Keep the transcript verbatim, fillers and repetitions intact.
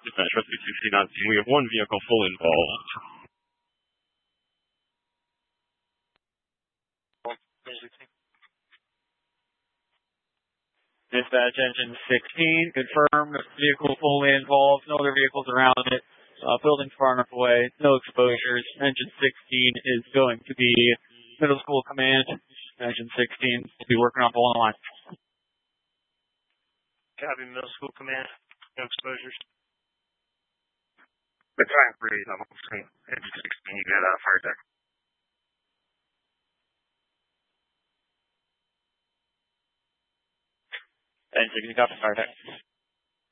Dispatch Rescue sixteen on scene. We have one vehicle fully involved. Dispatch engine sixteen, confirmed, vehicle fully involved, no other vehicles around it, uh, building far enough away, no exposures. Engine sixteen is going to be middle school command. Engine sixteen will be working off along the line. Copy, middle school command, no exposures. The time freeze, I'm on screen. Engine sixteen, you got a uh, fire deck. Engine sixteen, copy, fire deck.